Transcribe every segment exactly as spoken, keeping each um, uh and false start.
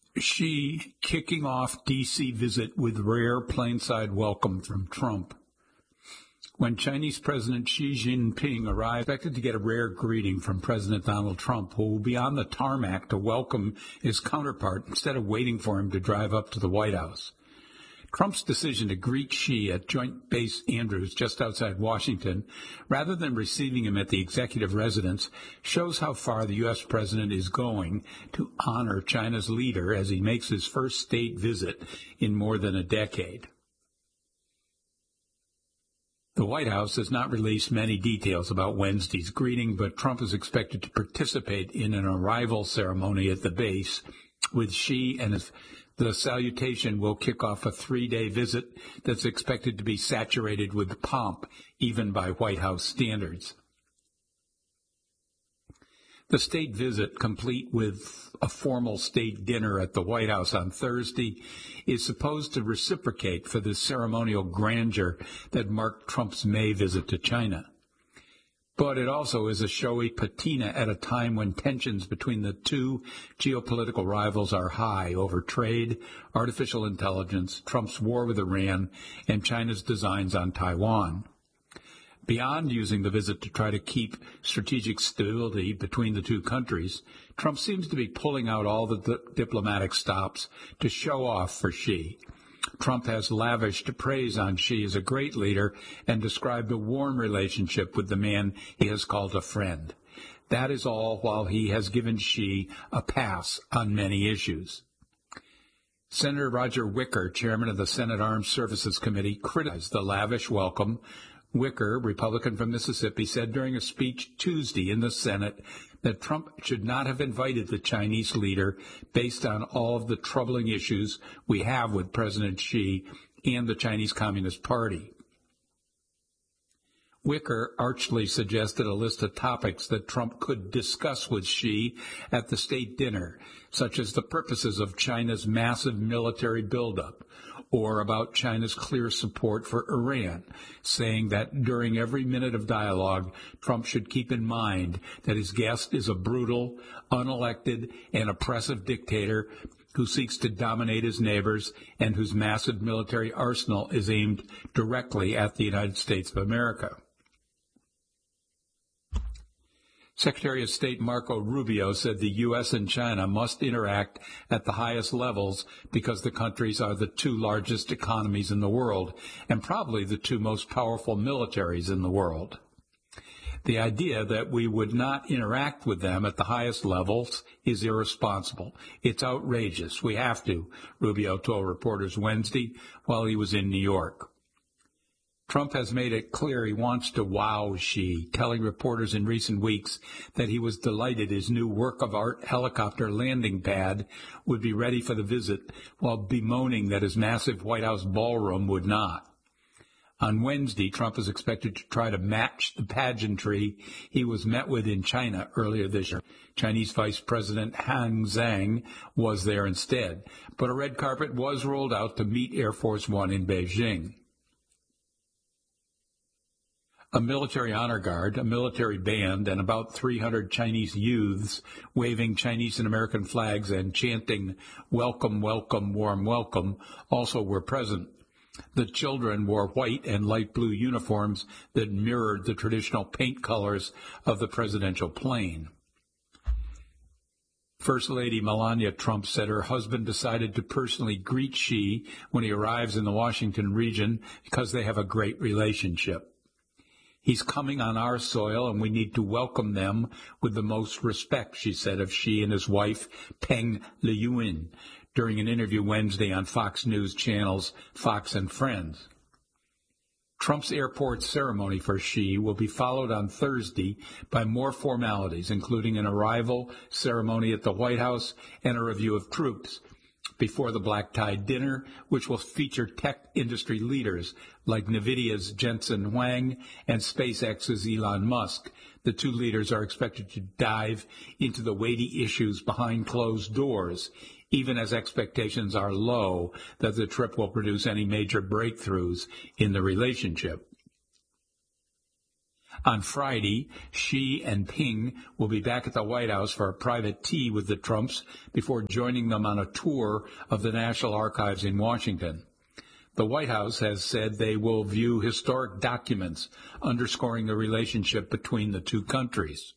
Xi kicking off D C visit with rare plainside welcome from Trump. When Chinese President Xi Jinping arrived, expected to get a rare greeting from President Donald Trump, who will be on the tarmac to welcome his counterpart instead of waiting for him to drive up to the White House. Trump's decision to greet Xi at Joint Base Andrews just outside Washington, rather than receiving him at the executive residence, shows how far the U S president is going to honor China's leader as he makes his first state visit in more than a decade. The White House has not released many details about Wednesday's greeting, but Trump is expected to participate in an arrival ceremony at the base with Xi, and his The salutation will kick off a three-day visit that's expected to be saturated with pomp, even by White House standards. The state visit, complete with a formal state dinner at the White House on Thursday, is supposed to reciprocate for the ceremonial grandeur that marked Trump's May visit to China. But it also is a showy patina at a time when tensions between the two geopolitical rivals are high over trade, artificial intelligence, Trump's war with Iran, and China's designs on Taiwan. Beyond using the visit to try to keep strategic stability between the two countries, Trump seems to be pulling out all the di- diplomatic stops to show off for Xi. Trump has lavished praise on Xi as a great leader and described a warm relationship with the man he has called a friend. That is all while he has given Xi a pass on many issues. Senator Roger Wicker, chairman of the Senate Armed Services Committee, criticized the lavish welcome. Wicker, Republican from Mississippi, said during a speech Tuesday in the Senate that Trump should not have invited the Chinese leader based on all of the troubling issues we have with President Xi and the Chinese Communist Party. Wicker archly suggested a list of topics that Trump could discuss with Xi at the state dinner, such as the purposes of China's massive military buildup, or about China's clear support for Iran, saying that during every minute of dialogue, Trump should keep in mind that his guest is a brutal, unelected, and oppressive dictator who seeks to dominate his neighbors and whose massive military arsenal is aimed directly at the United States of America. Secretary of State Marco Rubio said the U S and China must interact at the highest levels because the countries are the two largest economies in the world and probably the two most powerful militaries in the world. The idea that we would not interact with them at the highest levels is irresponsible. It's outrageous. We have to, Rubio told reporters Wednesday while he was in New York. Trump has made it clear he wants to wow Xi, telling reporters in recent weeks that he was delighted his new work of art helicopter landing pad would be ready for the visit, while bemoaning that his massive White House ballroom would not. On Wednesday, Trump is expected to try to match the pageantry he was met with in China earlier this year. Chinese Vice President Han Zhang was there instead, but a red carpet was rolled out to meet Air Force One in Beijing. A military honor guard, a military band, and about three hundred Chinese youths waving Chinese and American flags and chanting, "Welcome, welcome, warm welcome," also were present. The children wore white and light blue uniforms that mirrored the traditional paint colors of the presidential plane. First Lady Melania Trump said her husband decided to personally greet Xi when he arrives in the Washington region because they have a great relationship. He's coming on our soil, and we need to welcome them with the most respect, she said of Xi and his wife, Peng Liyuan, during an interview Wednesday on Fox News channels Fox and Friends. Trump's airport ceremony for Xi will be followed on Thursday by more formalities, including an arrival ceremony at the White House and a review of troops, before the black tie dinner, which will feature tech industry leaders like NVIDIA's Jensen Huang and SpaceX's Elon Musk. The two leaders are expected to dive into the weighty issues behind closed doors, even as expectations are low that the trip will produce any major breakthroughs in the relationship. On Friday, Xi and Ping will be back at the White House for a private tea with the Trumps before joining them on a tour of the National Archives in Washington. The White House has said they will view historic documents underscoring the relationship between the two countries.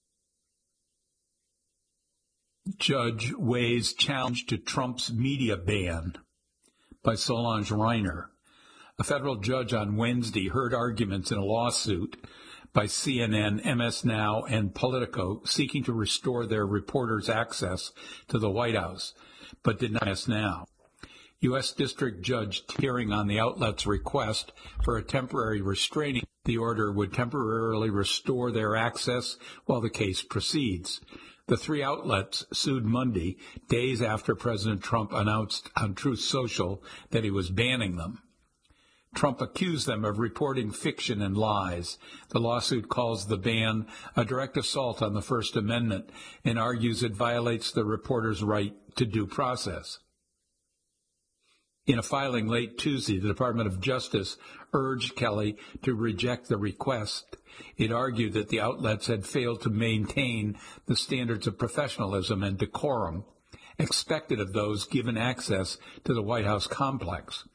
Judge weighs challenge to Trump's media ban, by Solange Reiner. A federal judge on Wednesday heard arguments in a lawsuit by C N N, M S Now, and Politico seeking to restore their reporters' access to the White House, but did not M S Now. U S District Judge hearing on the outlet's request for a temporary restraining the order would temporarily restore their access while the case proceeds. The three outlets sued Monday, days after President Trump announced on Truth Social that he was banning them. Trump accused them of reporting fiction and lies. The lawsuit calls the ban a direct assault on the First Amendment and argues it violates the reporter's right to due process. In a filing late Tuesday, the Department of Justice urged Kelly to reject the request. It argued that the outlets had failed to maintain the standards of professionalism and decorum expected of those given access to the White House complex,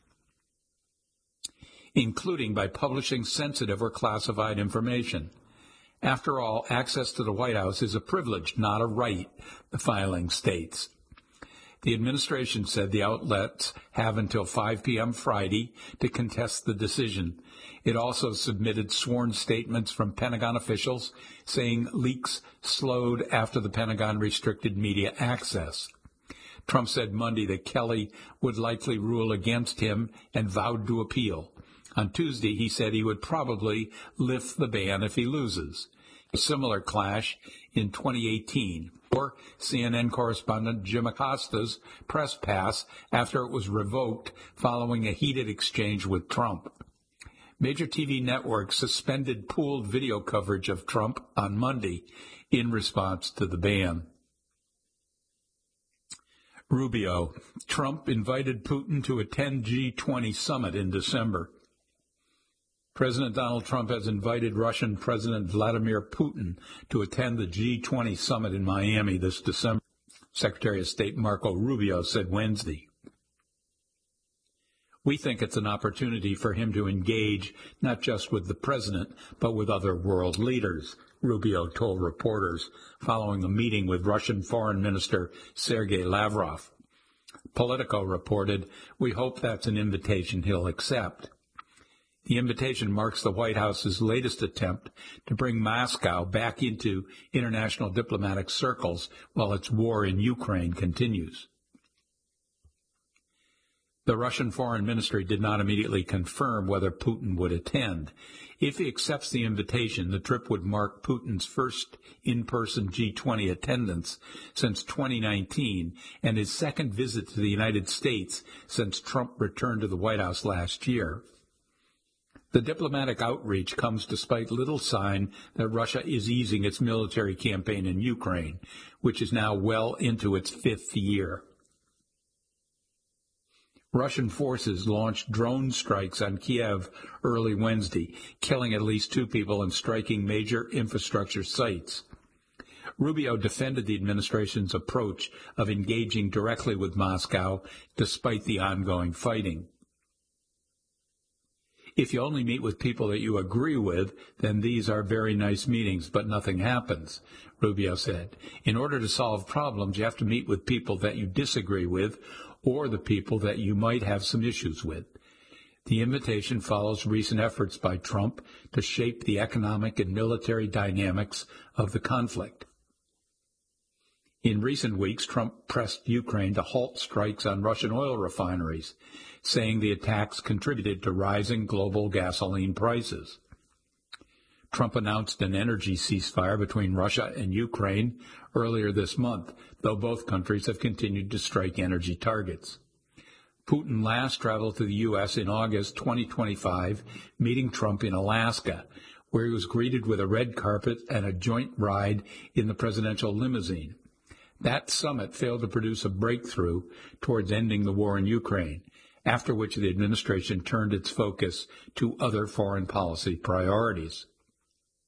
including by publishing sensitive or classified information. After all, access to the White House is a privilege, not a right, the filing states. The administration said the outlets have until five p.m. Friday to contest the decision. It also submitted sworn statements from Pentagon officials saying leaks slowed after the Pentagon restricted media access. Trump said Monday that Kelly would likely rule against him and vowed to appeal. On Tuesday, he said he would probably lift the ban if he loses. A similar clash in twenty eighteen. Or C N N correspondent Jim Acosta's press pass after it was revoked following a heated exchange with Trump. Major T V networks suspended pooled video coverage of Trump on Monday in response to the ban. Rubio. Trump invited Putin to attend G twenty summit in December. President Donald Trump has invited Russian President Vladimir Putin to attend the G twenty summit in Miami this December, Secretary of State Marco Rubio said Wednesday. We think it's an opportunity for him to engage not just with the president, but with other world leaders, Rubio told reporters following a meeting with Russian Foreign Minister Sergei Lavrov. Politico reported, "We hope that's an invitation he'll accept." The invitation marks the White House's latest attempt to bring Moscow back into international diplomatic circles while its war in Ukraine continues. The Russian Foreign Ministry did not immediately confirm whether Putin would attend. If he accepts the invitation, the trip would mark Putin's first in-person G twenty attendance since twenty nineteen and his second visit to the United States since Trump returned to the White House last year. The diplomatic outreach comes despite little sign that Russia is easing its military campaign in Ukraine, which is now well into its fifth year. Russian forces launched drone strikes on Kiev early Wednesday, killing at least two people and striking major infrastructure sites. Rubio defended the administration's approach of engaging directly with Moscow despite the ongoing fighting. If you only meet with people that you agree with, then these are very nice meetings, but nothing happens, Rubio said. In order to solve problems, you have to meet with people that you disagree with or the people that you might have some issues with. The invitation follows recent efforts by Trump to shape the economic and military dynamics of the conflict. In recent weeks, Trump pressed Ukraine to halt strikes on Russian oil refineries, saying the attacks contributed to rising global gasoline prices. Trump announced an energy ceasefire between Russia and Ukraine earlier this month, though both countries have continued to strike energy targets. Putin last traveled to the U S in August twenty twenty-five, meeting Trump in Alaska, where he was greeted with a red carpet and a joint ride in the presidential limousine. That summit failed to produce a breakthrough towards ending the war in Ukraine, after which the administration turned its focus to other foreign policy priorities.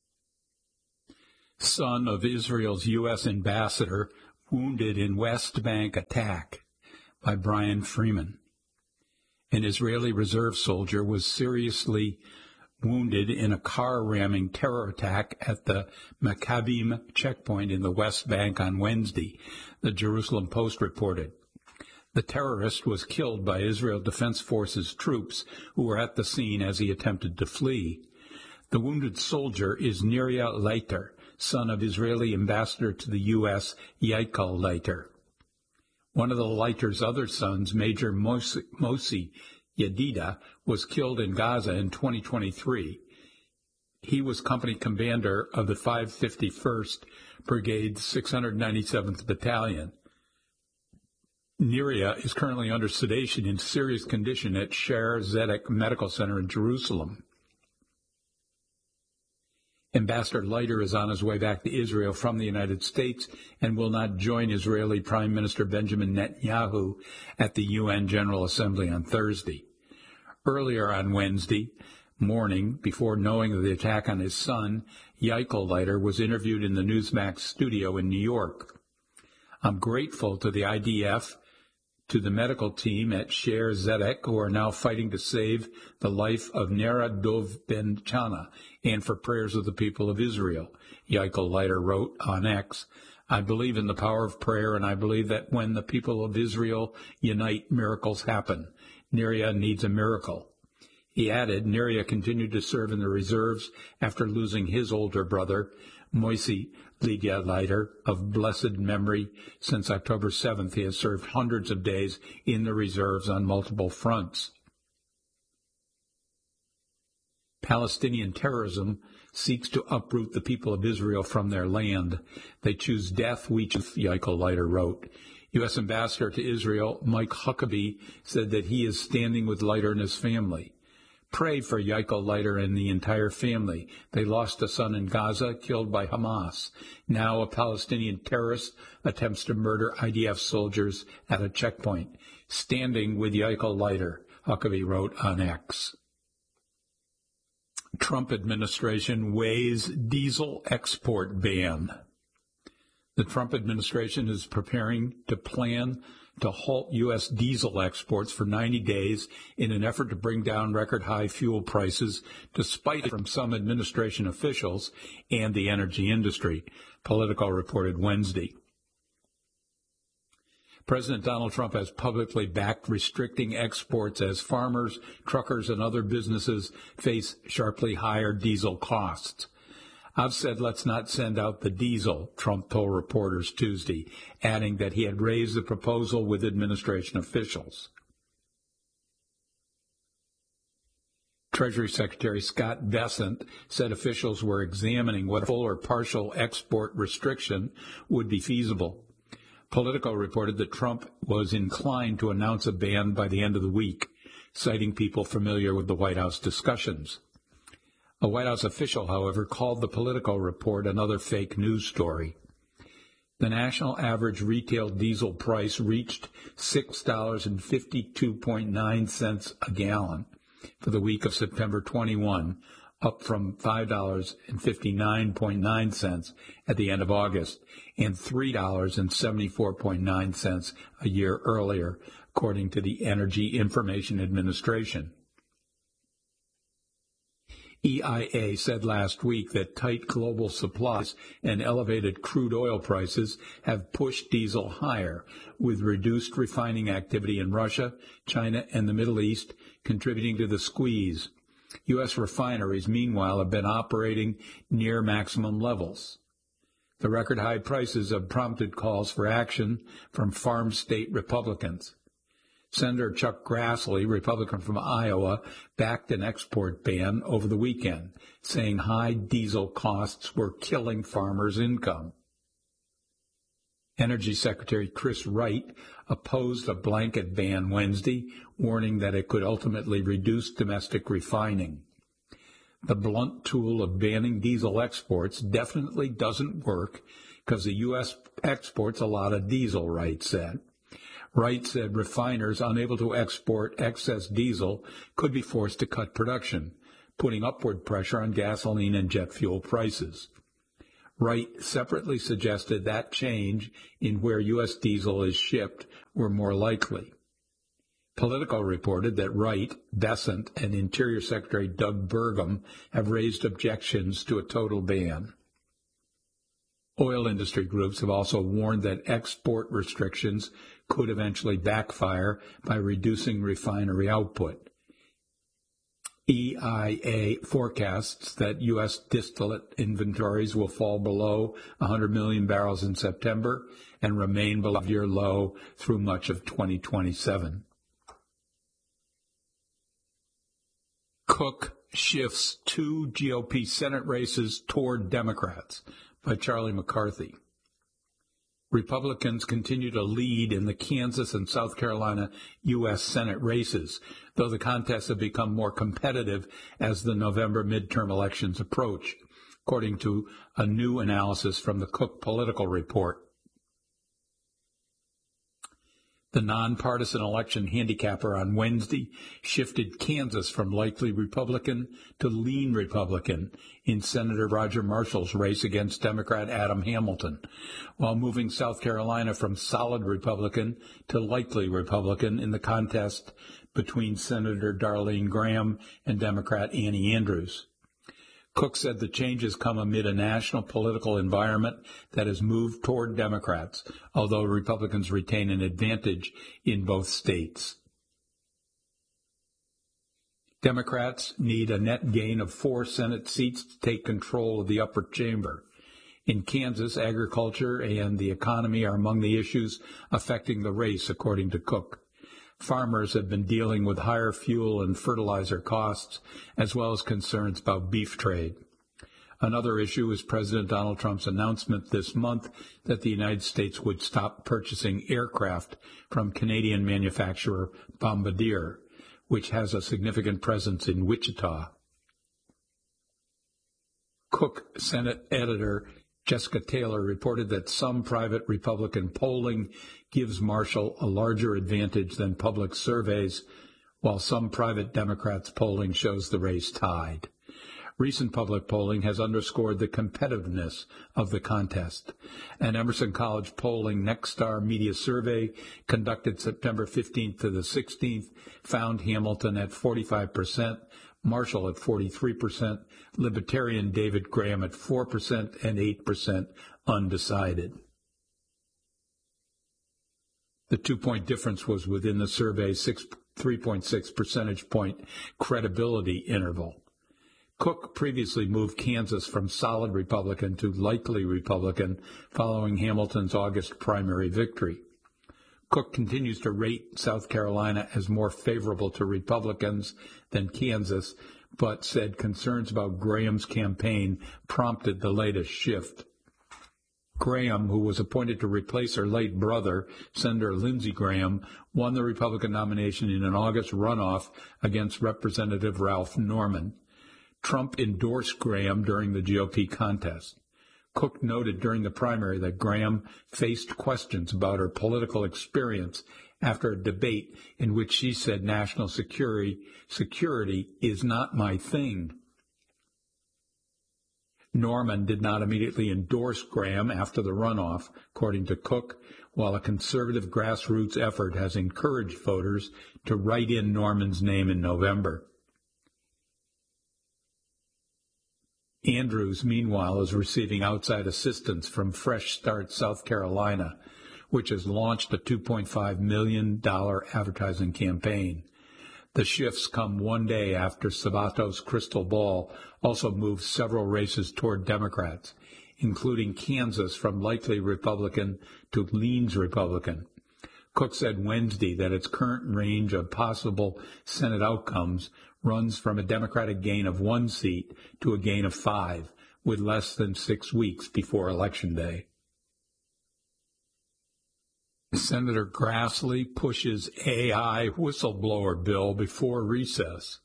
Son of Israel's U S ambassador wounded in West Bank attack, by Brian Freeman. An Israeli reserve soldier was seriously wounded in a car-ramming terror attack at the Maccabim checkpoint in the West Bank on Wednesday, the Jerusalem Post reported. The terrorist was killed by Israel Defense Forces troops who were at the scene as he attempted to flee. The wounded soldier is Neria Leiter, son of Israeli ambassador to the U S Yaakov Leiter. One of the Leiter's other sons, Major Mosi, Mosi Yedida, was killed in Gaza in twenty twenty-three. He was company commander of the five hundred fifty-first Brigade's six hundred ninety-seventh Battalion. Neria is currently under sedation in serious condition at Sher Zedek Medical Center in Jerusalem. Ambassador Leiter is on his way back to Israel from the United States and will not join Israeli Prime Minister Benjamin Netanyahu at the U N General Assembly on Thursday. Earlier on Wednesday morning, before knowing of the attack on his son, Yaakov Leiter was interviewed in the Newsmax studio in New York. I'm grateful to the I D F, to the medical team at Sher Zedek, who are now fighting to save the life of Nera Dov Ben Chana, and for prayers of the people of Israel, Yaakov Leiter wrote on X. I believe in the power of prayer, and I believe that when the people of Israel unite, miracles happen. Neria needs a miracle. He added, Neria continued to serve in the reserves after losing his older brother, Moisi Lydia Leiter, of blessed memory. Since October seventh, he has served hundreds of days in the reserves on multiple fronts. Palestinian terrorism seeks to uproot the people of Israel from their land. They choose death, we choose, Yaakov Leiter wrote. U S Ambassador to Israel, Mike Huckabee, said that he is standing with Leiter and his family. Pray for Yaakov Leiter and the entire family. They lost a son in Gaza, killed by Hamas. Now a Palestinian terrorist attempts to murder I D F soldiers at a checkpoint. Standing with Yaakov Leiter, Huckabee wrote on X. Trump administration weighs diesel export ban. The Trump administration is preparing to plan to halt U S diesel exports for ninety days in an effort to bring down record-high fuel prices, despite from some administration officials and the energy industry, Politico reported Wednesday. President Donald Trump has publicly backed restricting exports as farmers, truckers, and other businesses face sharply higher diesel costs. I've said let's not send out the diesel, Trump told reporters Tuesday, adding that he had raised the proposal with administration officials. Treasury Secretary Scott Bessent said officials were examining what a full or partial export restriction would be feasible. Politico reported that Trump was inclined to announce a ban by the end of the week, citing people familiar with the White House discussions. A White House official, however, called the Politico report another fake news story. The national average retail diesel price reached six dollars and fifty-two cents a gallon for the week of September twenty-first, up from five dollars and fifty-nine cents at the end of August and three dollars and seventy-four cents a year earlier, according to the Energy Information Administration. E I A said last week that tight global supplies and elevated crude oil prices have pushed diesel higher, with reduced refining activity in Russia, China, and the Middle East contributing to the squeeze. U S refineries, meanwhile, have been operating near maximum levels. The record-high prices have prompted calls for action from farm state Republicans. Senator Chuck Grassley, Republican from Iowa, backed an export ban over the weekend, saying high diesel costs were killing farmers' income. Energy Secretary Chris Wright opposed a blanket ban Wednesday, warning that it could ultimately reduce domestic refining. The blunt tool of banning diesel exports definitely doesn't work because the U S exports a lot of diesel, Wright said. Wright said refiners unable to export excess diesel could be forced to cut production, putting upward pressure on gasoline and jet fuel prices. Wright separately suggested that change in where U S diesel is shipped were more likely. Politico reported that Wright, Bessent, and Interior Secretary Doug Burgum have raised objections to a total ban. Oil industry groups have also warned that export restrictions could eventually backfire by reducing refinery output. E I A forecasts that U S distillate inventories will fall below one hundred million barrels in September and remain below year low through much of twenty twenty-seven. Cook shifts two G O P Senate races toward Democrats, by Charlie McCarthy. Republicans continue to lead in the Kansas and South Carolina U S Senate races, though the contests have become more competitive as the November midterm elections approach, according to a new analysis from the Cook Political Report. The nonpartisan election handicapper on Wednesday shifted Kansas from likely Republican to lean Republican in Senator Roger Marshall's race against Democrat Adam Hamilton, while moving South Carolina from solid Republican to likely Republican in the contest between Senator Darlene Graham and Democrat Annie Andrews. Cook said the changes come amid a national political environment that has moved toward Democrats, although Republicans retain an advantage in both states. Democrats need a net gain of four Senate seats to take control of the upper chamber. In Kansas, agriculture and the economy are among the issues affecting the race, according to Cook. Farmers have been dealing with higher fuel and fertilizer costs, as well as concerns about beef trade. Another issue is President Donald Trump's announcement this month that the United States would stop purchasing aircraft from Canadian manufacturer Bombardier, which has a significant presence in Wichita. Cook Senate editor Jessica Taylor reported that some private Republican polling gives Marshall a larger advantage than public surveys, while some private Democrats' polling shows the race tied. Recent public polling has underscored the competitiveness of the contest. An Emerson College polling Nexstar Media Survey conducted September fifteenth to the sixteenth found Hamilton at forty-five percent, Marshall at forty-three percent, Libertarian David Graham at four percent, and eight percent undecided. The two-point difference was within the survey's three point six percentage point credibility interval. Cook previously moved Kansas from solid Republican to likely Republican following Hamilton's August primary victory. Cook continues to rate South Carolina as more favorable to Republicans than Kansas, but said concerns about Graham's campaign prompted the latest shift. Graham, who was appointed to replace her late brother, Senator Lindsey Graham, won the Republican nomination in an August runoff against Representative Ralph Norman. Trump endorsed Graham during the G O P contest. Cook noted during the primary that Graham faced questions about her political experience after a debate in which she said national security, security is not my thing. Norman did not immediately endorse Graham after the runoff, according to Cook, while a conservative grassroots effort has encouraged voters to write in Norman's name in November. Andrews, meanwhile, is receiving outside assistance from Fresh Start South Carolina, which has launched a two point five million dollars advertising campaign. The shifts come one day after Sabato's crystal ball also moved several races toward Democrats, including Kansas from likely Republican to leans Republican. Cook said Wednesday that its current range of possible Senate outcomes runs from a Democratic gain of one seat to a gain of five, with less than six weeks before Election Day. Senator Grassley pushes A I whistleblower bill before recess,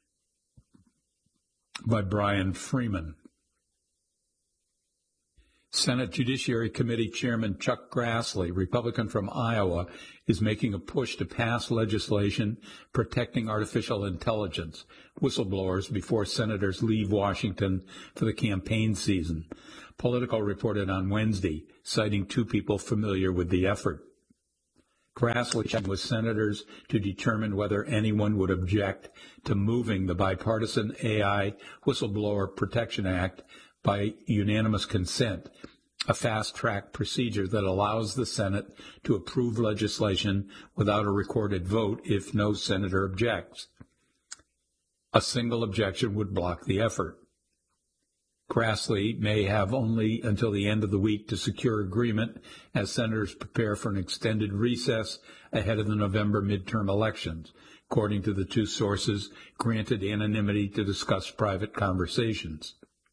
by Brian Freeman. Senate Judiciary Committee Chairman Chuck Grassley, Republican from Iowa, is making a push to pass legislation protecting artificial intelligence whistleblowers before senators leave Washington for the campaign season. Politico reported on Wednesday, citing two people familiar with the effort. Grassley checked with senators to determine whether anyone would object to moving the bipartisan A I Whistleblower Protection Act by unanimous consent, a fast-track procedure that allows the Senate to approve legislation without a recorded vote if no senator objects. A single objection would block the effort. Grassley may have only until the end of the week to secure agreement as senators prepare for an extended recess ahead of the November midterm elections, according to the two sources granted anonymity to discuss private conversations.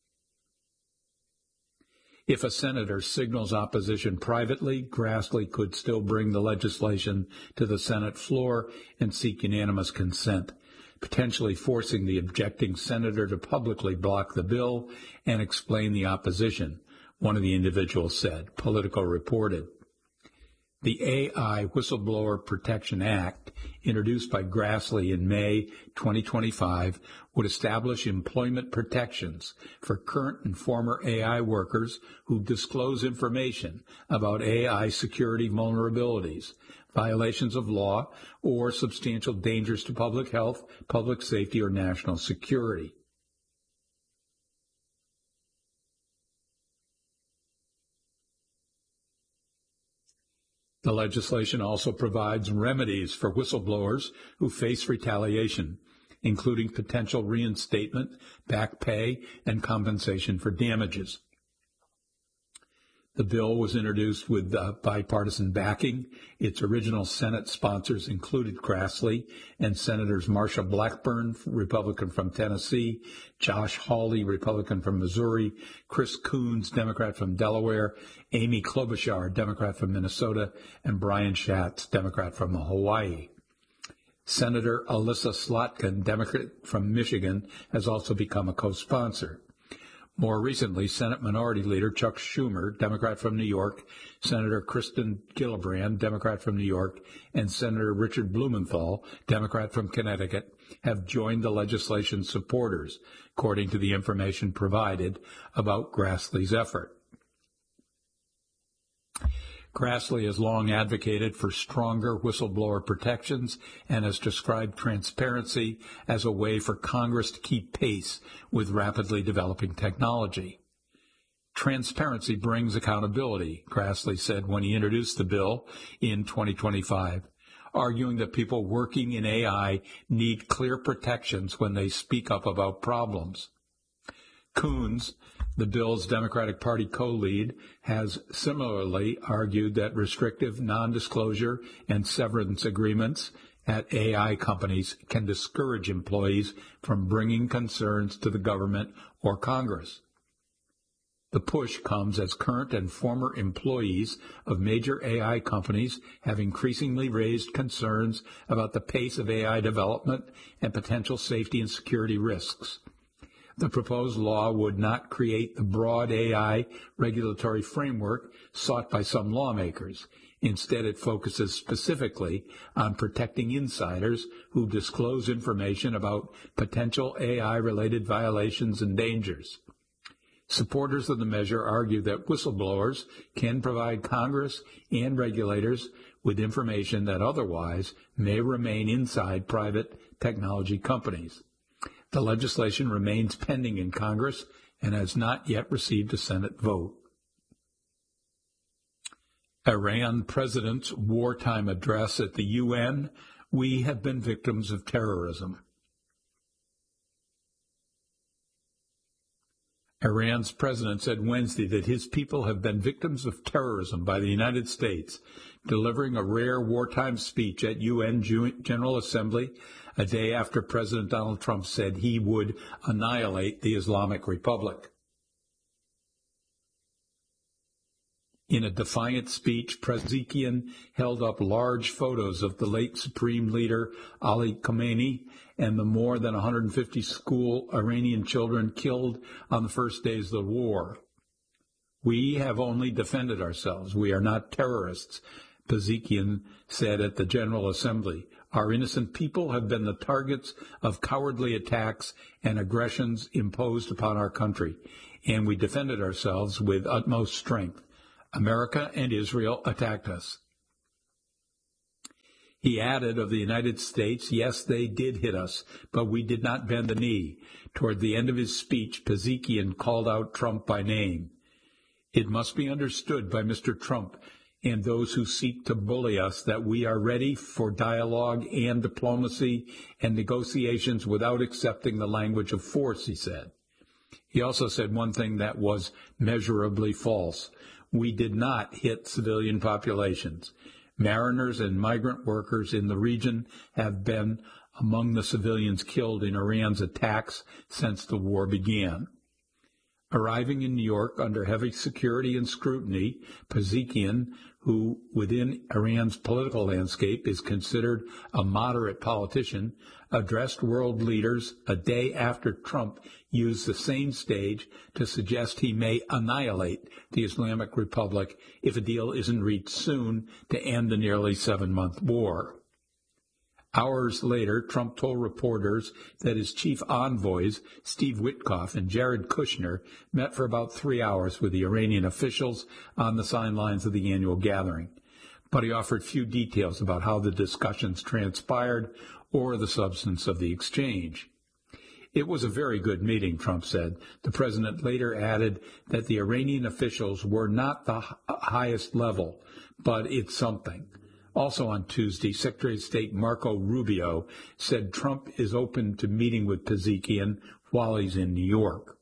If a senator signals opposition privately, Grassley could still bring the legislation to the Senate floor and seek unanimous consent, potentially forcing the objecting senator to publicly block the bill and explain the opposition, one of the individuals said, Politico reported. The A I Whistleblower Protection Act, introduced by Grassley in May twenty twenty-five, would establish employment protections for current and former A I workers who disclose information about A I security vulnerabilities, violations of law, or substantial dangers to public health, public safety, or national security. The legislation also provides remedies for whistleblowers who face retaliation, including potential reinstatement, back pay, and compensation for damages. The bill was introduced with uh, bipartisan backing. Its original Senate sponsors included Grassley and Senators Marsha Blackburn, Republican from Tennessee, Josh Hawley, Republican from Missouri, Chris Coons, Democrat from Delaware, Amy Klobuchar, Democrat from Minnesota, and Brian Schatz, Democrat from Hawaii. Senator Alyssa Slotkin, Democrat from Michigan, has also become a co-sponsor. More recently, Senate Minority Leader Chuck Schumer, Democrat from New York, Senator Kristen Gillibrand, Democrat from New York, and Senator Richard Blumenthal, Democrat from Connecticut, have joined the legislation's supporters, according to the information provided about Grassley's effort. Grassley has long advocated for stronger whistleblower protections and has described transparency as a way for Congress to keep pace with rapidly developing technology. Transparency brings accountability, Grassley said when he introduced the bill in twenty twenty-five, arguing that people working in A I need clear protections when they speak up about problems. Coons, the bill's Democratic Party co-lead, has similarly argued that restrictive non-disclosure and severance agreements at A I companies can discourage employees from bringing concerns to the government or Congress. The push comes as current and former employees of major A I companies have increasingly raised concerns about the pace of A I development and potential safety and security risks. The proposed law would not create the broad A I regulatory framework sought by some lawmakers. Instead, it focuses specifically on protecting insiders who disclose information about potential A I-related violations and dangers. Supporters of the measure argue that whistleblowers can provide Congress and regulators with information that otherwise may remain inside private technology companies. The legislation remains pending in Congress and has not yet received a Senate vote. Iran President's wartime address at the U N, we have been victims of terrorism. Iran's president said Wednesday that his people have been victims of terrorism by the United States, delivering a rare wartime speech at U N General Assembly a day after President Donald Trump said he would annihilate the Islamic Republic. In a defiant speech, President held up large photos of the late Supreme Leader Ali Khamenei and the more than one hundred fifty school Iranian children killed on the first days of the war. We have only defended ourselves. We are not terrorists, Pazikian said at the General Assembly. Our innocent people have been the targets of cowardly attacks and aggressions imposed upon our country, and we defended ourselves with utmost strength. America and Israel attacked us. He added of the United States, yes, they did hit us, but we did not bend the knee. Toward the end of his speech, Pazikian called out Trump by name. It must be understood by Mister Trump and those who seek to bully us that we are ready for dialogue and diplomacy and negotiations without accepting the language of force, he said. He also said one thing that was measurably false. We did not hit civilian populations. Mariners and migrant workers in the region have been among the civilians killed in Iran's attacks since the war began. Arriving in New York under heavy security and scrutiny, Pazikian, who within Iran's political landscape is considered a moderate politician, addressed world leaders a day after Trump used the same stage to suggest he may annihilate the Islamic Republic if a deal isn't reached soon to end the nearly seven-month war. Hours later, Trump told reporters that his chief envoys, Steve Witkoff and Jared Kushner, met for about three hours with the Iranian officials on the sidelines of the annual gathering. But he offered few details about how the discussions transpired or the substance of the exchange. It was a very good meeting, Trump said. The president later added that the Iranian officials were not the h- highest level, but it's something. Also on Tuesday, Secretary of State Marco Rubio said Trump is open to meeting with Pazikian while he's in New York.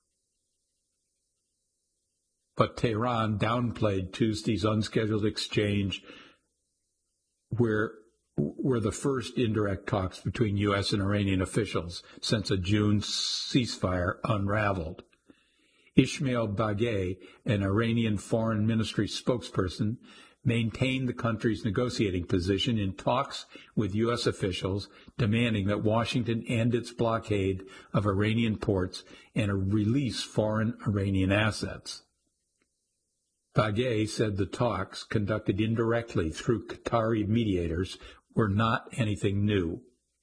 But Tehran downplayed Tuesday's unscheduled exchange, where were the first indirect talks between U S and Iranian officials since a June ceasefire unraveled. Ismail Bagay, an Iranian Foreign Ministry spokesperson, maintained the country's negotiating position in talks with U S officials, demanding that Washington end its blockade of Iranian ports and release foreign Iranian assets. Bagay said the talks, conducted indirectly through Qatari mediators, were not anything new.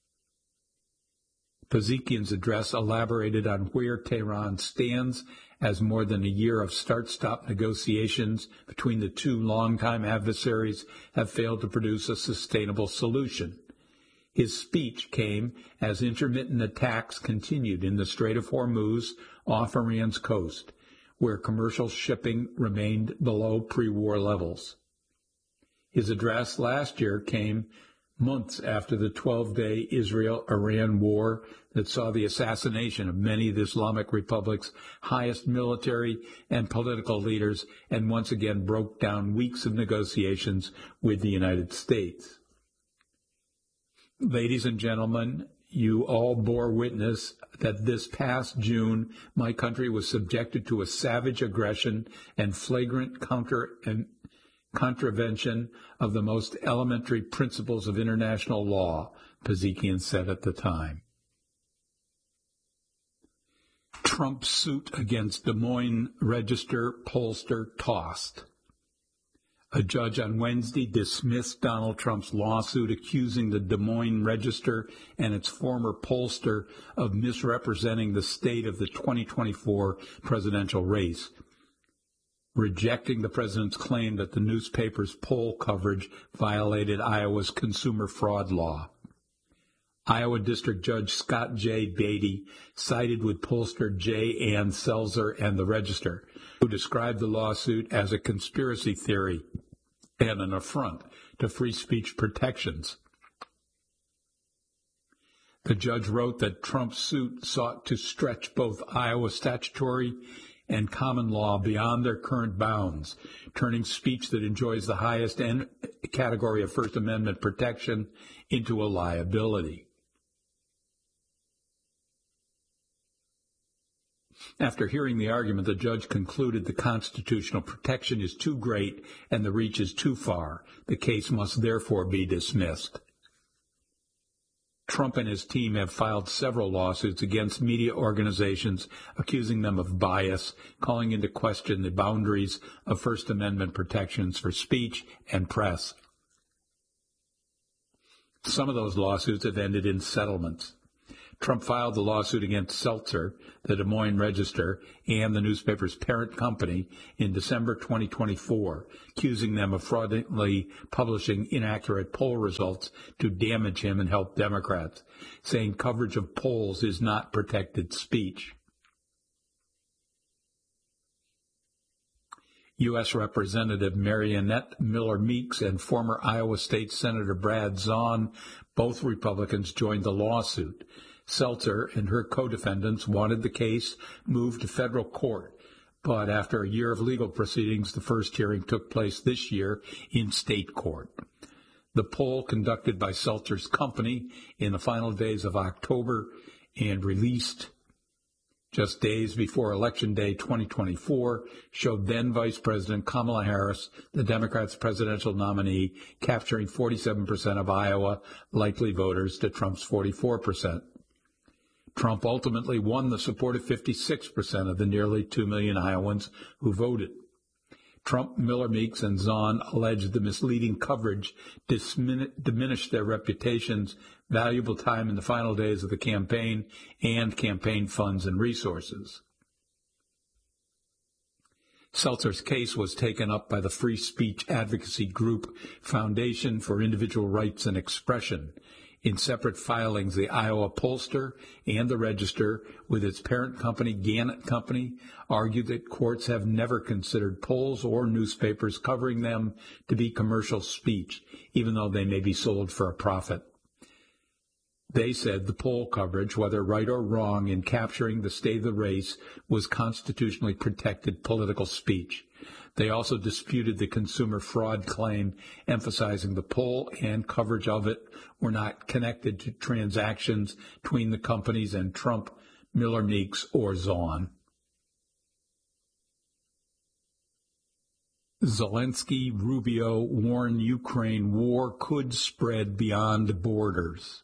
Pazikian's address elaborated on where Tehran stands as more than a year of start-stop negotiations between the two longtime adversaries have failed to produce a sustainable solution. His speech came as intermittent attacks continued in the Strait of Hormuz off Iran's coast, where commercial shipping remained below pre-war levels. His address last year came months after the twelve-day Israel-Iran war that saw the assassination of many of the Islamic Republic's highest military and political leaders and once again broke down weeks of negotiations with the United States. Ladies and gentlemen, you all bore witness that this past June, my country was subjected to a savage aggression and flagrant counter and contravention of the most elementary principles of international law, Pazikian said at the time. Trump's suit against Des Moines Register pollster tossed. A judge on Wednesday dismissed Donald Trump's lawsuit accusing the Des Moines Register and its former pollster of misrepresenting the state of the twenty twenty-four presidential race, rejecting the president's claim that the newspaper's poll coverage violated Iowa's consumer fraud law. Iowa District Judge Scott J. Beatty sided with pollster J. Ann Selzer and the Register, who described the lawsuit as a conspiracy theory and an affront to free speech protections. The judge wrote that Trump's suit sought to stretch both Iowa statutory and common law beyond their current bounds, turning speech that enjoys the highest end category of First Amendment protection into a liability. After hearing the argument, the judge concluded the constitutional protection is too great and the reach is too far. The case must therefore be dismissed. Trump Trump and his team have filed several lawsuits against media organizations, accusing them of bias, calling into question the boundaries of First Amendment protections for speech and press. Some of those lawsuits have ended in settlements. Trump filed the lawsuit against Seltzer, the Des Moines Register, and the newspaper's parent company in December twenty twenty-four, accusing them of fraudulently publishing inaccurate poll results to damage him and help Democrats, saying coverage of polls is not protected speech. U S. Representative Mariannette Miller Meeks and former Iowa State Senator Brad Zaun, both Republicans, joined the lawsuit. Seltzer and her co-defendants wanted the case moved to federal court, but after a year of legal proceedings, the first hearing took place this year in state court. The poll conducted by Seltzer's company in the final days of October and released just days before Election Day twenty twenty-four showed then Vice President Kamala Harris, the Democrats' presidential nominee, capturing forty-seven percent of Iowa likely voters to Trump's forty-four percent. Trump ultimately won the support of fifty-six percent of the nearly two million Iowans who voted. Trump, Miller Meeks, and Zaun alleged the misleading coverage dismin- diminished their reputations, valuable time in the final days of the campaign, and campaign funds and resources. Seltzer's case was taken up by the free speech advocacy group Foundation for Individual Rights and Expression. In separate filings, the Iowa Pollster and the Register, with its parent company, Gannett Company, argued that courts have never considered polls or newspapers covering them to be commercial speech, even though they may be sold for a profit. They said the poll coverage, whether right or wrong in capturing the state of the race, was constitutionally protected political speech. They also disputed the consumer fraud claim, emphasizing the poll and coverage of it were not connected to transactions between the companies and Trump, Miller Meeks, or Zaun. Zelensky, Rubio warn Ukraine war could spread beyond borders.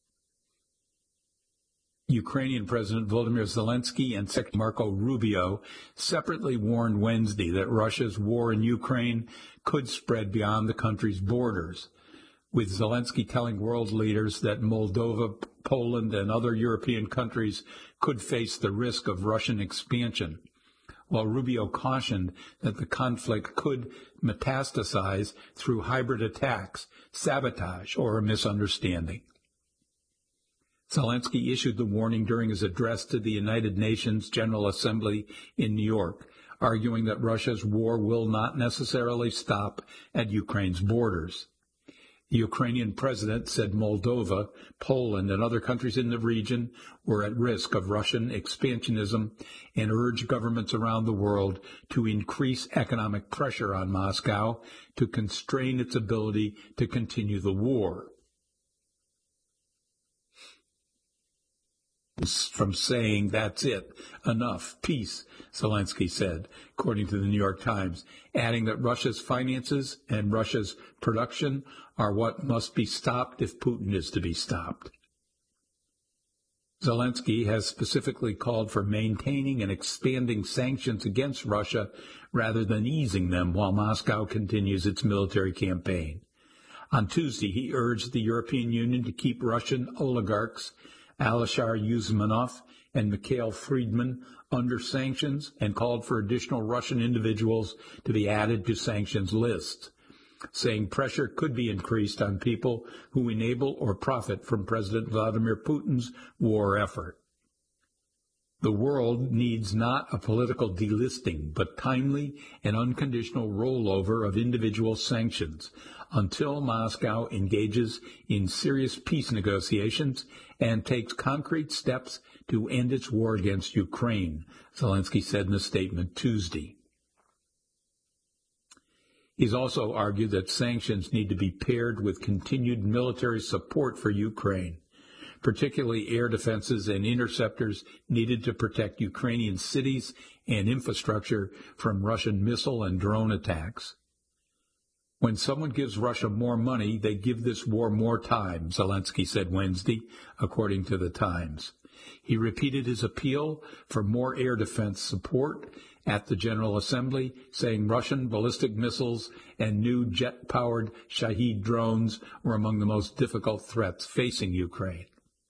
Ukrainian President Volodymyr Zelensky and Secretary Marco Rubio separately warned Wednesday that Russia's war in Ukraine could spread beyond the country's borders, with Zelensky telling world leaders that Moldova, Poland, and other European countries could face the risk of Russian expansion, while Rubio cautioned that the conflict could metastasize through hybrid attacks, sabotage, or a misunderstanding. Zelensky issued the warning during his address to the United Nations General Assembly in New York, arguing that Russia's war will not necessarily stop at Ukraine's borders. The Ukrainian president said Moldova, Poland, and other countries in the region were at risk of Russian expansionism and urged governments around the world to increase economic pressure on Moscow to constrain its ability to continue the war. From saying, that's it, enough, peace, Zelensky said, according to the New York Times, adding that Russia's finances and Russia's production are what must be stopped if Putin is to be stopped. Zelensky has specifically called for maintaining and expanding sanctions against Russia rather than easing them while Moscow continues its military campaign. On Tuesday, he urged the European Union to keep Russian oligarchs Alisher Usmanov and Mikhail Friedman under sanctions and called for additional Russian individuals to be added to sanctions lists, saying pressure could be increased on people who enable or profit from President Vladimir Putin's war effort. The world needs not a political delisting, but timely and unconditional rollover of individual sanctions until Moscow engages in serious peace negotiations and takes concrete steps to end its war against Ukraine, Zelensky said in a statement Tuesday. He's also argued that sanctions need to be paired with continued military support for Ukraine, particularly air defenses and interceptors needed to protect Ukrainian cities and infrastructure from Russian missile and drone attacks. When someone gives Russia more money, they give this war more time, Zelensky said Wednesday, according to the Times. He repeated his appeal for more air defense support at the General Assembly, saying Russian ballistic missiles and new jet-powered Shahed drones were among the most difficult threats facing Ukraine.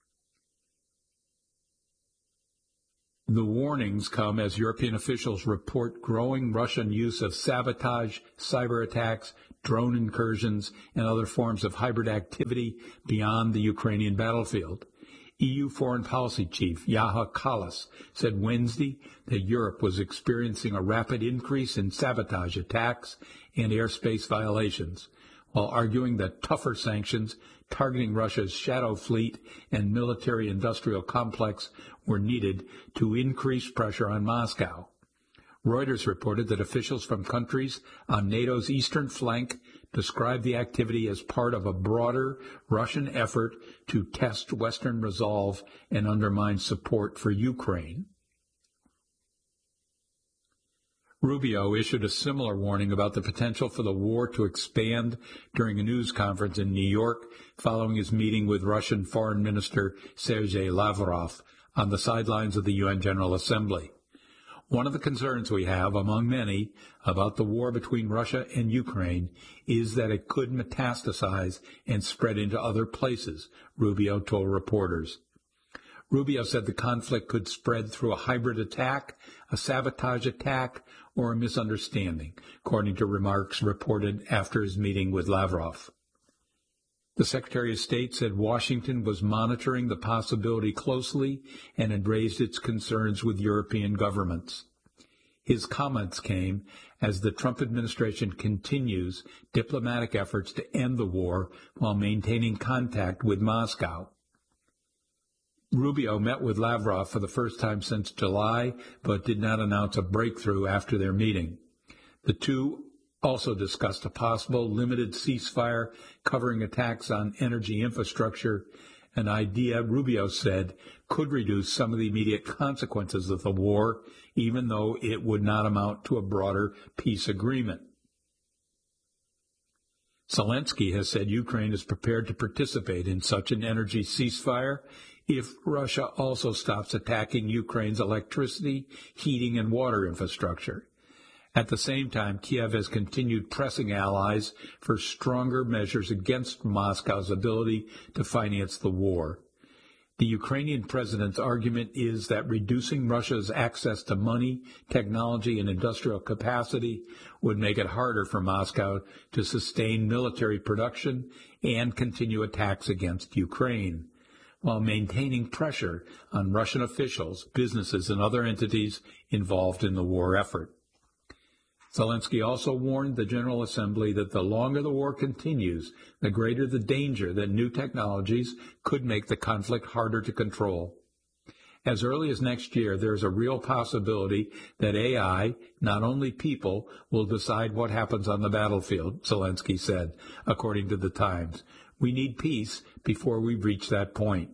The warnings come as European officials report growing Russian use of sabotage, cyber attacks, drone incursions, and other forms of hybrid activity beyond the Ukrainian battlefield. E U Foreign Policy Chief Kaja Kallas said Wednesday that Europe was experiencing a rapid increase in sabotage attacks and airspace violations, while arguing that tougher sanctions targeting Russia's shadow fleet and military-industrial complex were needed to increase pressure on Moscow. Reuters reported that officials from countries on NATO's eastern flank described the activity as part of a broader Russian effort to test Western resolve and undermine support for Ukraine. Rubio issued a similar warning about the potential for the war to expand during a news conference in New York following his meeting with Russian Foreign Minister Sergei Lavrov on the sidelines of the U N General Assembly. One of the concerns we have, among many, about the war between Russia and Ukraine is that it could metastasize and spread into other places, Rubio told reporters. Rubio said the conflict could spread through a hybrid attack, a sabotage attack, or a misunderstanding, according to remarks reported after his meeting with Lavrov. The Secretary of State said Washington was monitoring the possibility closely and had raised its concerns with European governments. His comments came as the Trump administration continues diplomatic efforts to end the war while maintaining contact with Moscow. Rubio met with Lavrov for the first time since July, but did not announce a breakthrough after their meeting. The two also discussed a possible limited ceasefire covering attacks on energy infrastructure, an idea Rubio said could reduce some of the immediate consequences of the war, even though it would not amount to a broader peace agreement. Zelensky has said Ukraine is prepared to participate in such an energy ceasefire if Russia also stops attacking Ukraine's electricity, heating, and water infrastructure. At the same time, Kiev has continued pressing allies for stronger measures against Moscow's ability to finance the war. The Ukrainian president's argument is that reducing Russia's access to money, technology, and industrial capacity would make it harder for Moscow to sustain military production and continue attacks against Ukraine, while maintaining pressure on Russian officials, businesses, and other entities involved in the war effort. Zelensky also warned the General Assembly that the longer the war continues, the greater the danger that new technologies could make the conflict harder to control. As early as next year, there is a real possibility that A I, not only people, will decide what happens on the battlefield, Zelensky said, according to the Times. We need peace before we reach that point.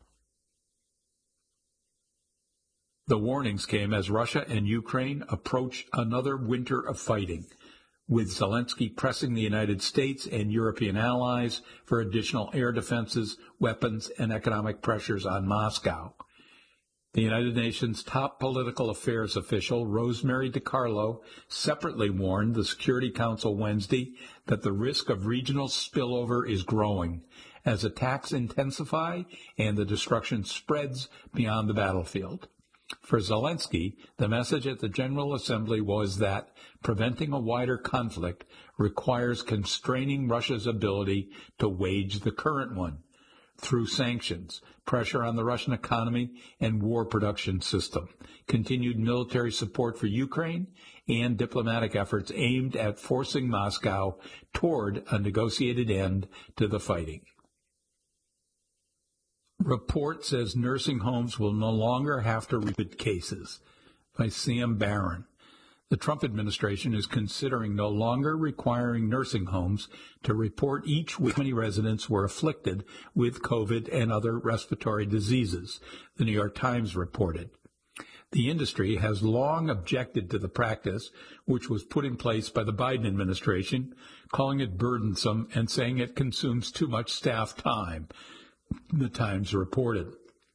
The warnings came as Russia and Ukraine approach another winter of fighting, with Zelensky pressing the United States and European allies for additional air defenses, weapons, and economic pressures on Moscow. The United Nations top political affairs official, Rosemary DiCarlo, separately warned the Security Council Wednesday that the risk of regional spillover is growing as attacks intensify and the destruction spreads beyond the battlefield. For Zelensky, the message at the General Assembly was that preventing a wider conflict requires constraining Russia's ability to wage the current one through sanctions, pressure on the Russian economy and war production system, continued military support for Ukraine, and diplomatic efforts aimed at forcing Moscow toward a negotiated end to the fighting. Report says nursing homes will no longer have to report cases, by Sam Barron. The Trump administration is considering no longer requiring nursing homes to report each week how many residents were afflicted with COVID and other respiratory diseases, the New York Times reported. The industry has long objected to the practice, which was put in place by the Biden administration, calling it burdensome and saying it consumes too much staff time, the Times reported.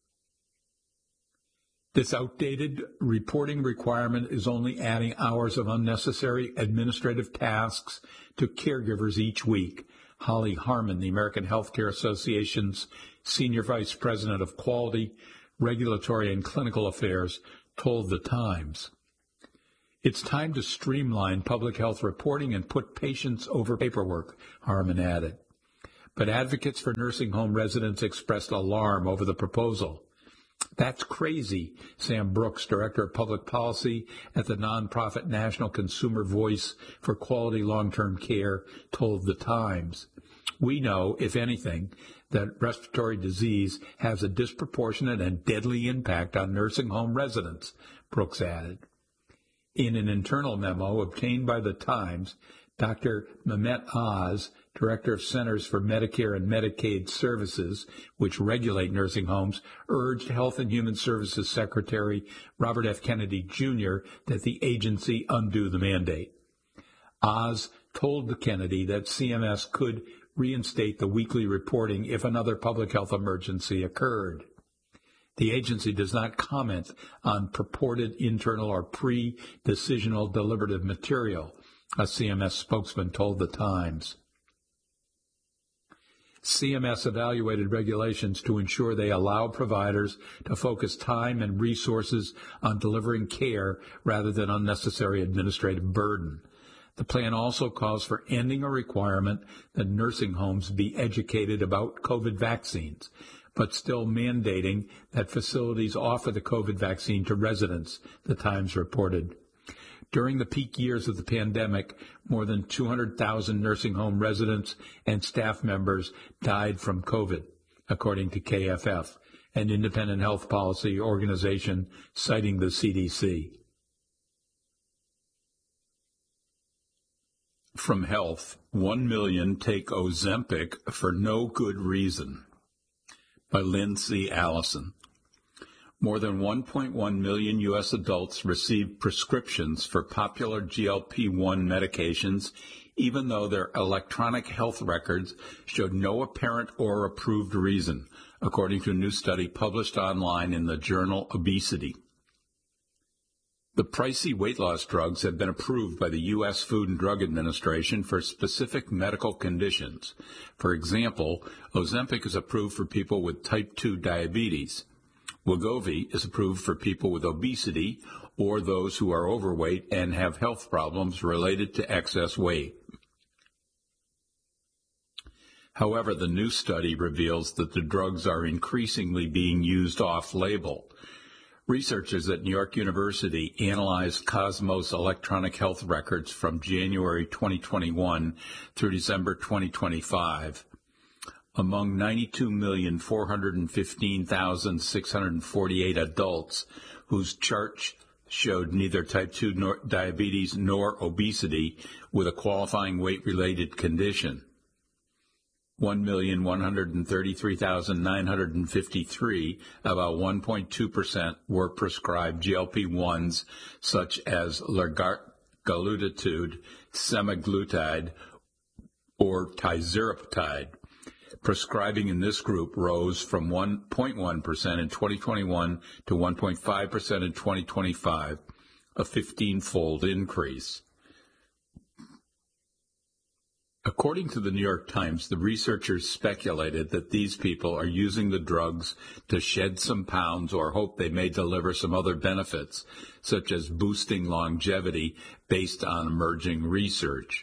This outdated reporting requirement is only adding hours of unnecessary administrative tasks to caregivers each week. Holly Harmon, the American Healthcare Association's Senior Vice President of Quality, Regulatory and Clinical Affairs, told the Times. It's time to streamline public health reporting and put patients over paperwork, Harmon added. But advocates for nursing home residents expressed alarm over the proposal. That's crazy, Sam Brooks, Director of Public Policy at the nonprofit National Consumer Voice for Quality Long-Term Care, told the Times. We know, if anything, that respiratory disease has a disproportionate and deadly impact on nursing home residents, Brooks added. In an internal memo obtained by the Times, Doctor Mehmet Oz, Director of Centers for Medicare and Medicaid Services, which regulate nursing homes, urged Health and Human Services Secretary Robert F. Kennedy, Junior that the agency undo the mandate. Oz told the Kennedy that C M S could reinstate the weekly reporting if another public health emergency occurred. The agency does not comment on purported internal or pre-decisional deliberative material, a C M S spokesman told the Times. C M S evaluated regulations to ensure they allow providers to focus time and resources on delivering care rather than unnecessary administrative burden. The plan also calls for ending a requirement that nursing homes be educated about COVID vaccines, but still mandating that facilities offer the COVID vaccine to residents, the Times reported. During the peak years of the pandemic, more than two hundred thousand nursing home residents and staff members died from COVID, according to K F F, an independent health policy organization citing the C D C. From Health, one million take Ozempic for no good reason, by Lindsay Allison. More than one point one million U S adults receive prescriptions for popular G L P one medications, even though their electronic health records showed no apparent or approved reason, according to a new study published online in the journal Obesity. The pricey weight loss drugs have been approved by the U S Food and Drug Administration for specific medical conditions. For example, Ozempic is approved for people with type two diabetes. Wegovy is approved for people with obesity or those who are overweight and have health problems related to excess weight. However, the new study reveals that the drugs are increasingly being used off-label. Researchers at New York University analyzed Cosmos electronic health records from January twenty twenty-one through December twenty twenty-five. Among ninety-two million four hundred fifteen thousand six hundred forty-eight adults whose charts showed neither type two nor diabetes nor obesity with a qualifying weight-related condition, one million one hundred thirty-three thousand nine hundred fifty-three, about one point two percent, were prescribed G L P ones such as liraglutide, semaglutide, or tirzepatide. Prescribing in this group rose from one point one percent in twenty twenty-one to one point five percent in twenty twenty-five, a fifteen-fold increase. According to the New York Times, the researchers speculated that these people are using the drugs to shed some pounds or hope they may deliver some other benefits, such as boosting longevity based on emerging research.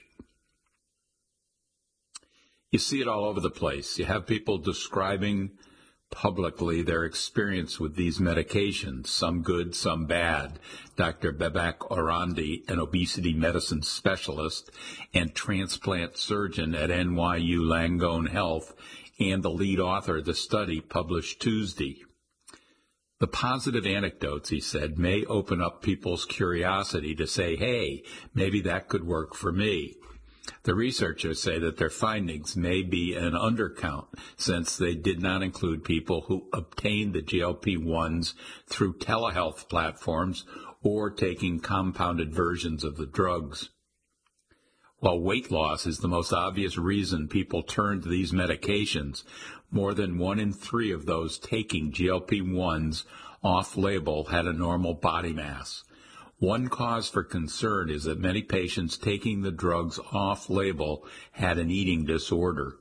You see it all over the place. You have people describing publicly their experience with these medications, some good, some bad. Doctor Babak Orandi, an obesity medicine specialist and transplant surgeon at N Y U Langone Health, and the lead author of the study, published Tuesday. The positive anecdotes, he said, may open up people's curiosity to say, hey, maybe that could work for me. The researchers say that their findings may be an undercount since they did not include people who obtained the G L P ones through telehealth platforms or taking compounded versions of the drugs. While weight loss is the most obvious reason people turn to these medications, more than one in three of those taking G L P ones off-label had a normal body mass. One cause for concern is that many patients taking the drugs off-label had an eating disorder.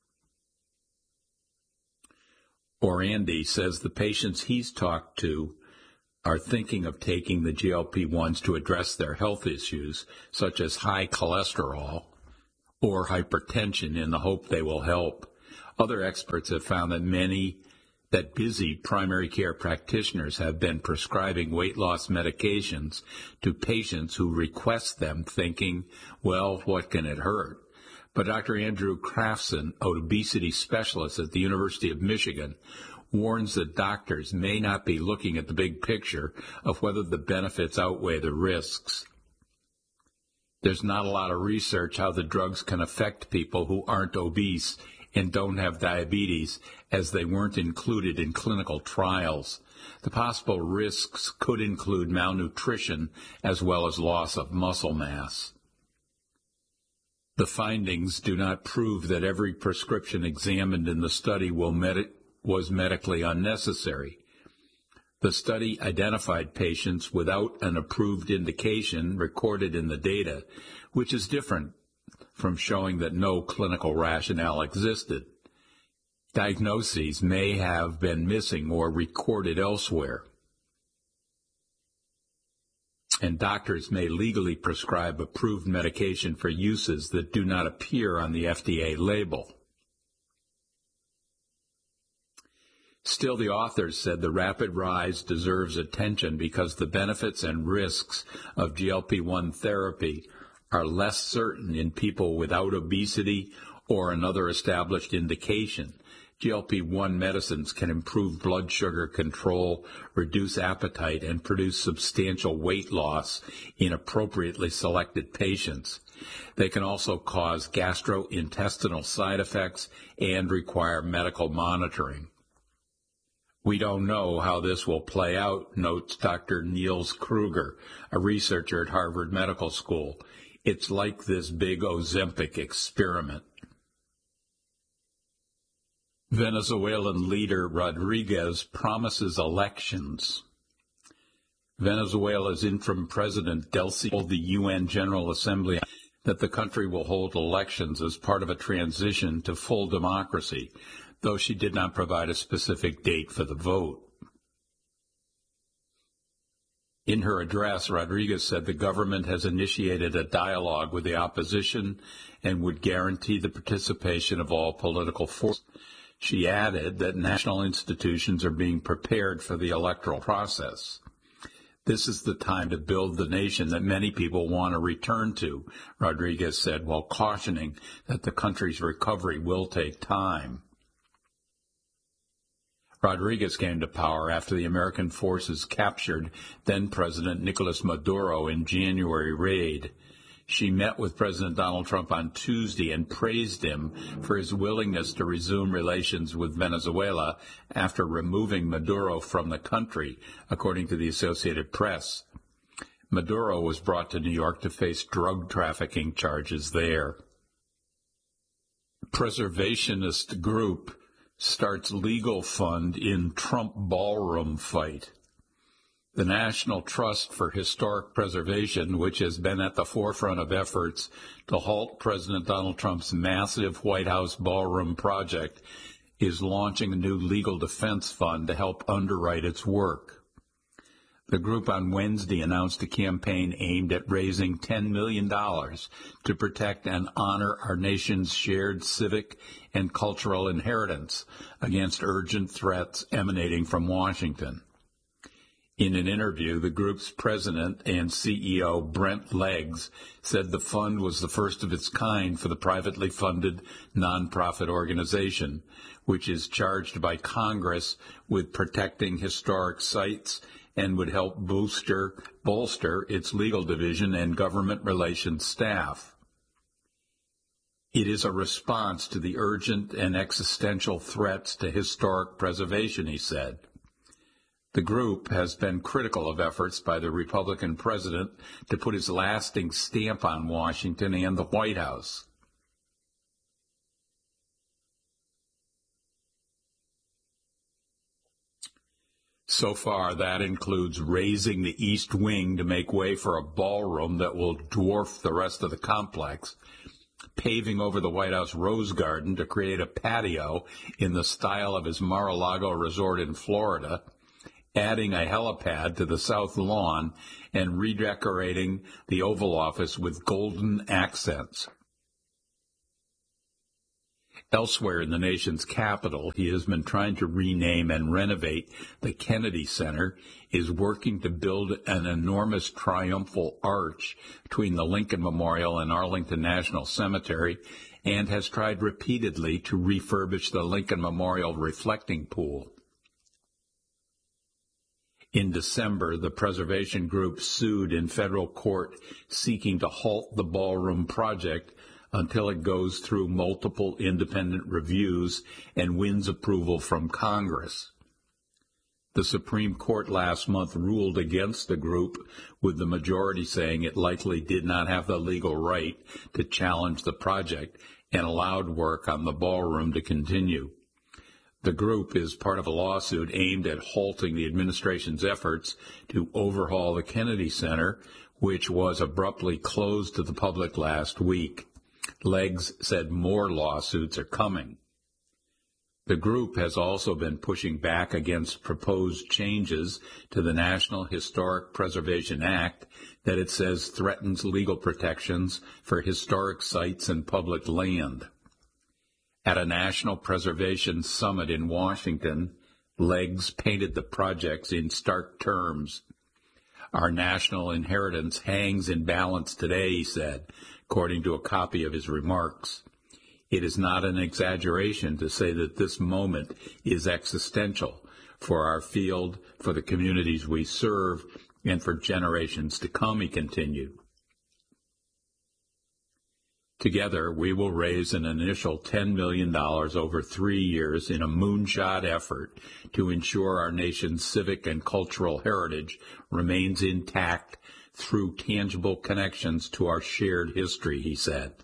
Orandi says the patients he's talked to are thinking of taking the G L P ones to address their health issues, such as high cholesterol or hypertension, in the hope they will help. Other experts have found that many that busy primary care practitioners have been prescribing weight loss medications to patients who request them, thinking, well, what can it hurt? But Doctor Andrew Crafson, an obesity specialist at the University of Michigan, warns that doctors may not be looking at the big picture of whether the benefits outweigh the risks. There's not a lot of research how the drugs can affect people who aren't obese and don't have diabetes, as they weren't included in clinical trials. The possible risks could include malnutrition as well as loss of muscle mass. The findings do not prove that every prescription examined in the study will med- was medically unnecessary. The study identified patients without an approved indication recorded in the data, which is different from showing that no clinical rationale existed. Diagnoses may have been missing or recorded elsewhere, and doctors may legally prescribe approved medication for uses that do not appear on the F D A label. Still, the authors said the rapid rise deserves attention because the benefits and risks of G L P one therapy are less certain in people without obesity or another established indication. G L P one medicines can improve blood sugar control, reduce appetite, and produce substantial weight loss in appropriately selected patients. They can also cause gastrointestinal side effects and require medical monitoring. We don't know how this will play out, notes Doctor Niels Kruger, a researcher at Harvard Medical School. It's like this big Ozempic experiment. Venezuelan leader Rodriguez promises elections. Venezuela's interim president Delcy told the U N General Assembly that the country will hold elections as part of a transition to full democracy, though she did not provide a specific date for the vote. In her address, Rodriguez said the government has initiated a dialogue with the opposition and would guarantee the participation of all political forces. She added that national institutions are being prepared for the electoral process. This is the time to build the nation that many people want to return to, Rodriguez said, while cautioning that the country's recovery will take time. Rodriguez came to power after the American forces captured then-President Nicolas Maduro in January raid. She met with President Donald Trump on Tuesday and praised him for his willingness to resume relations with Venezuela after removing Maduro from the country, according to the Associated Press. Maduro was brought to New York to face drug trafficking charges there. Preservationist group starts legal fund in Trump ballroom fight. The National Trust for Historic Preservation, which has been at the forefront of efforts to halt President Donald Trump's massive White House ballroom project, is launching a new legal defense fund to help underwrite its work. The group on Wednesday announced a campaign aimed at raising ten million dollars to protect and honor our nation's shared civic and cultural inheritance against urgent threats emanating from Washington. In an interview, the group's president and C E O, Brent Leggs, said the fund was the first of its kind for the privately funded nonprofit organization, which is charged by Congress with protecting historic sites and would help booster, bolster its legal division and government relations staff. It is a response to the urgent and existential threats to historic preservation, he said. The group has been critical of efforts by the Republican president to put his lasting stamp on Washington and the White House. So far, that includes raising the East Wing to make way for a ballroom that will dwarf the rest of the complex, paving over the White House Rose Garden to create a patio in the style of his Mar-a-Lago resort in Florida, adding a helipad to the south lawn, and redecorating the Oval Office with golden accents. Elsewhere in the nation's capital, he has been trying to rename and renovate the Kennedy Center, is working to build an enormous triumphal arch between the Lincoln Memorial and Arlington National Cemetery, and has tried repeatedly to refurbish the Lincoln Memorial reflecting pool. In December, the preservation group sued in federal court seeking to halt the ballroom project until it goes through multiple independent reviews and wins approval from Congress. The Supreme Court last month ruled against the group, with the majority saying it likely did not have the legal right to challenge the project and allowed work on the ballroom to continue. The group is part of a lawsuit aimed at halting the administration's efforts to overhaul the Kennedy Center, which was abruptly closed to the public last week. Leggs said more lawsuits are coming. The group has also been pushing back against proposed changes to the National Historic Preservation Act that it says threatens legal protections for historic sites and public land. At a National Preservation Summit in Washington, Leggs painted the projects in stark terms. Our national inheritance hangs in balance today, he said, according to a copy of his remarks. It is not an exaggeration to say that this moment is existential for our field, for the communities we serve, and for generations to come, he continued. Together, we will raise an initial ten million dollars over three years in a moonshot effort to ensure our nation's civic and cultural heritage remains intact through tangible connections to our shared history, he said.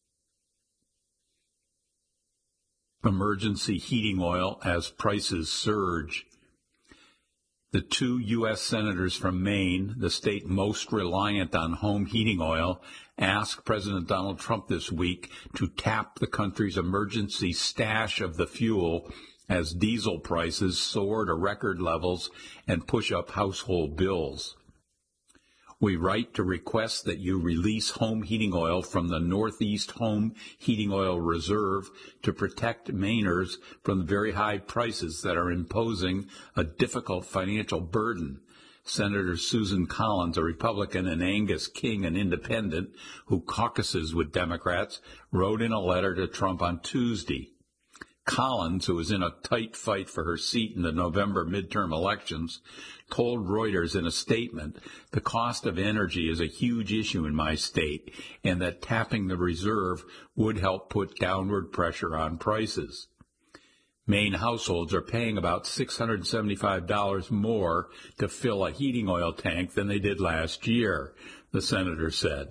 Emergency heating oil as prices surge. The two U S senators from Maine, the state most reliant on home heating oil, asked President Donald Trump this week to tap the country's emergency stash of the fuel as diesel prices soar to record levels and push up household bills. We write to request that you release home heating oil from the Northeast Home Heating Oil Reserve to protect Mainers from the very high prices that are imposing a difficult financial burden. Senator Susan Collins, a Republican, and Angus King, an independent, who caucuses with Democrats, wrote in a letter to Trump on Tuesday. Collins, who is in a tight fight for her seat in the November midterm elections, told Reuters in a statement, the cost of energy is a huge issue in my state, and that tapping the reserve would help put downward pressure on prices. Maine households are paying about six hundred seventy-five dollars more to fill a heating oil tank than they did last year, the senator said,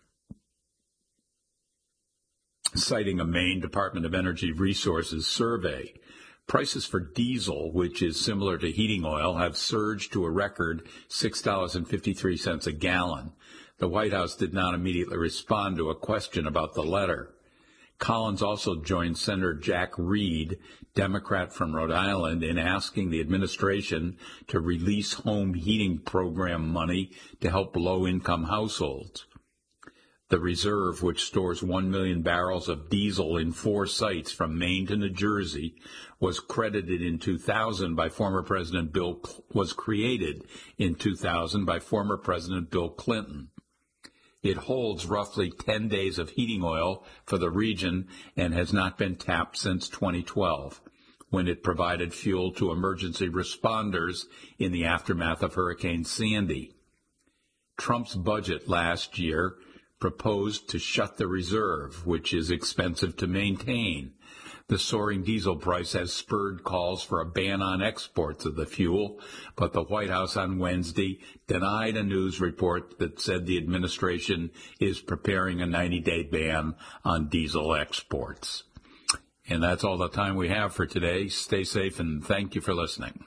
citing a Maine Department of Energy Resources survey. Prices for diesel, which is similar to heating oil, have surged to a record six dollars and fifty-three cents a gallon. The White House did not immediately respond to a question about the letter. Collins also joined Senator Jack Reed, Democrat from Rhode Island, in asking the administration to release home heating program money to help low-income households. The reserve, which stores one million barrels of diesel in four sites from Maine to New Jersey, was credited in two thousand by former President Bill was created in two thousand by former President Bill Clinton. It holds roughly ten days of heating oil for the region and has not been tapped since twenty twelve, when it provided fuel to emergency responders in the aftermath of Hurricane Sandy. Trump's budget last year proposed to shut the reserve, which is expensive to maintain. The soaring diesel price has spurred calls for a ban on exports of the fuel, but the White House on Wednesday denied a news report that said the administration is preparing a ninety-day ban on diesel exports. And that's all the time we have for today. Stay safe and thank you for listening.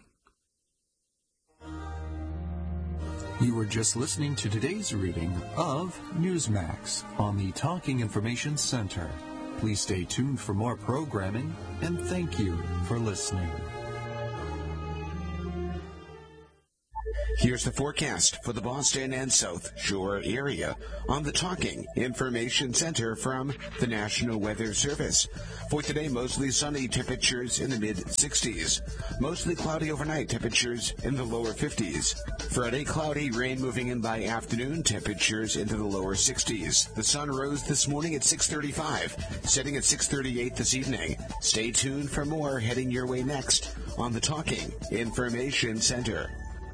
You were just listening to today's reading of Newsmax on the Talking Information Center. Please stay tuned for more programming, and thank you for listening. Here's the forecast for the Boston and South Shore area on the Talking Information Center from the National Weather Service. For today, mostly sunny, temperatures in the mid-sixties. Mostly cloudy overnight, temperatures in the lower fifties. Friday, cloudy, rain moving in by afternoon, temperatures into the lower sixties. The sun rose this morning at six thirty-five, setting at six thirty-eight this evening. Stay tuned for more heading your way next on the Talking Information Center.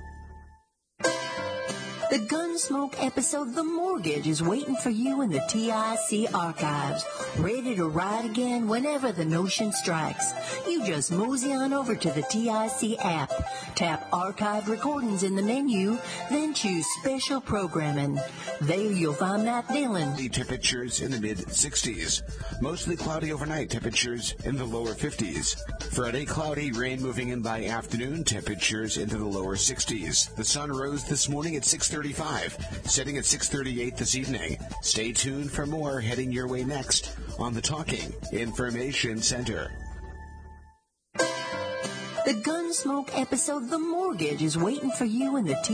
The Gunsmoke episode The Mortgage is waiting for you in the T I C archives, ready to ride again whenever the notion strikes. You just mosey on over to the T I C app, tap Archived Recordings in the menu, then choose Special Programming. There you'll find Matt Dillon. The temperatures in the mid-sixties. Mostly cloudy overnight, temperatures in the lower fifties. Friday, cloudy, rain moving in by afternoon, temperatures into the lower sixties. The sun rose this morning at six thirty-five, setting at six thirty-eight this evening. Stay tuned for more heading your way next on the Talking Information Center. The Gunsmoke episode The Mortgage is waiting for you in the T